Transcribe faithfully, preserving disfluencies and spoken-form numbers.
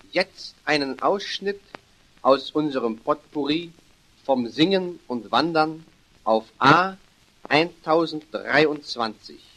Jetzt einen Ausschnitt aus unserem Potpourri vom Singen und Wandern auf A tausenddreiundzwanzig.